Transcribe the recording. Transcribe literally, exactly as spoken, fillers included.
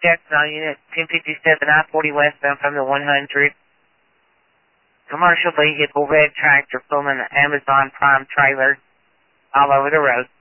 Jackson on unit ten fifty-seven, I forty westbound from the one hundred. Commercial vehicle, red tractor pulling an Amazon Prime trailer all over the road.